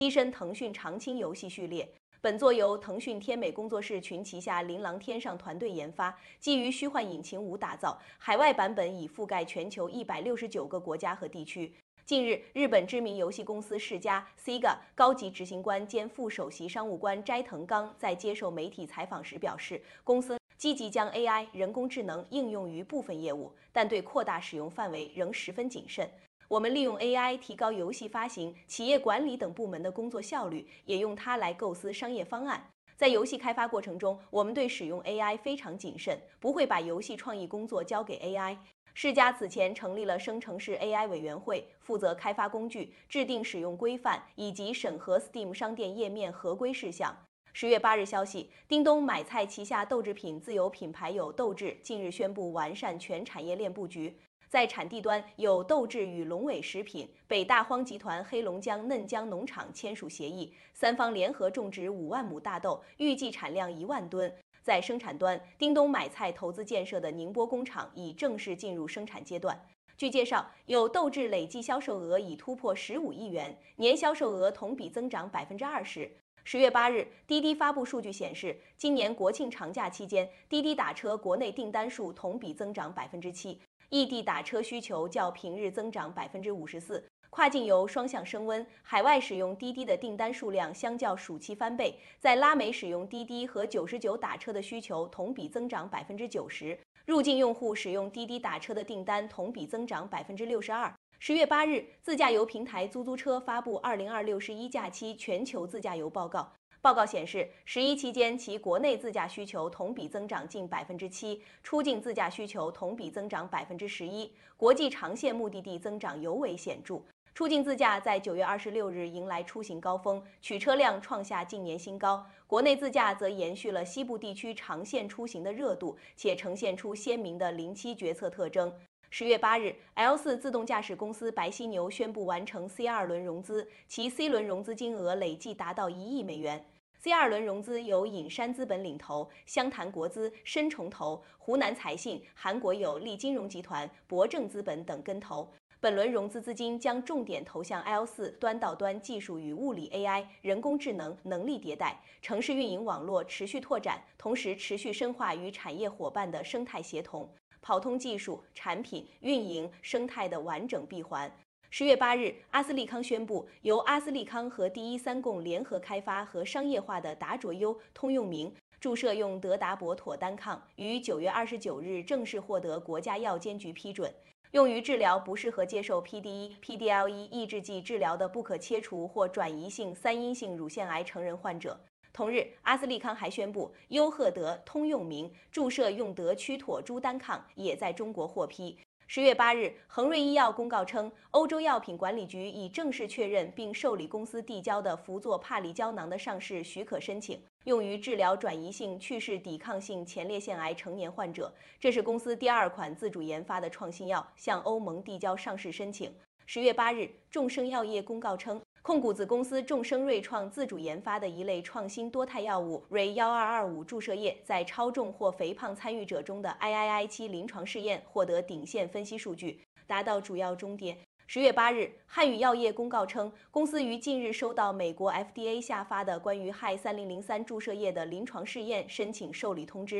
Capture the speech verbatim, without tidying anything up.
跻身腾讯长青游戏序列。本作由腾讯天美工作室群旗下琳琅天上团队研发，基于虚幻引擎五打造，海外版本已覆盖全球一百六十九个国家和地区。近日，日本知名游戏公司世嘉 （Sega） 高级执行官兼副首席商务官斋藤刚在接受媒体采访时表示，公司积极将 A I 人工智能应用于部分业务，但对扩大使用范围仍十分谨慎。我们利用 A I 提高游戏发行、企业管理等部门的工作效率，也用它来构思商业方案。在游戏开发过程中，我们对使用 A I 非常谨慎，不会把游戏创意工作交给 A I。世嘉此前成立了生成式 A I 委员会，负责开发工具、制定使用规范以及审核 Steam 商店页面合规事项。十月八日消息，叮咚买菜旗下豆制品自有品牌有豆制近日宣布完善全产业链布局。在产地端，有豆制与龙尾食品、北大荒集团黑龙江嫩江农场签署协议，三方联合种植五万亩大豆，预计产量一万吨。在生产端，叮咚买菜投资建设的宁波工厂已正式进入生产阶段。据介绍，有豆制累计销售额已突破十五亿元，年销售额同比增长百分之二十。十月八日，滴滴发布数据显示，今年国庆长假期间，滴滴打车国内订单数同比增长百分之七，异地打车需求较平日增长百分之五十四。跨境游双向升温，海外使用滴滴的订单数量相较暑期翻倍，在拉美使用滴滴和九十九打车的需求同比增长百分之九十，入境用户使用滴滴打车的订单同比增长百分之六十二。十月八日，自驾游平台租租车发布二零二六十一假期全球自驾游报告。报告显示，十一期间其国内自驾需求同比增长近百分之七，出境自驾需求同比增长百分之十一，国际长线目的地增长尤为显著。出境自驾在九月二十六日迎来出行高峰，取车量创下近年新高。国内自驾则延续了西部地区长线出行的热度，且呈现出鲜明的零期决策特征。十月八日 ，L 四 自动驾驶公司白犀牛宣布完成 C 二 轮融资，其 C 轮融资金额累计达到一亿美元。C 二 轮融资由隐山资本领投，湘潭国资、深重投、湖南财信、韩国有利金融集团、博正资本等跟投。本轮融资资金将重点投向 L 四 端到端技术与物理 A I、人工智能能力迭代、城市运营网络持续拓展，同时持续深化与产业伙伴的生态协同，跑通技术、产品、运营、生态的完整闭环。十月八日，阿斯利康宣布，由阿斯利康和第一三共联合开发和商业化的达卓优通用名注射用德达博妥单抗，于九月二十九日正式获得国家药监局批准。用于治疗不适合接受 P D E、P D L 一 抑制剂治疗的不可切除或转移性三阴性乳腺癌成人患者。同日，阿斯利康还宣布，优赫德通用名注射用德曲妥珠单抗也在中国获批。十月八日，恒瑞医药公告称，欧洲药品管理局已正式确认并受理公司递交的辅佐帕里胶囊的上市许可申请，用于治疗转移性去势抵抗性前列腺癌成年患者。这是公司第二款自主研发的创新药，向欧盟递交上市申请。十月八日，众生药业公告称，控股子公司众生瑞创自主研发的一类创新多肽药物瑞一二二五注射液，在超重或肥胖参与者中的 I I I 七临床试验获得顶线分析数据，达到主要终点。十月八日，汉语药业公告称，公司于近日收到美国 F D A 下发的关于氦三零零三注射液的临床试验申请受理通知。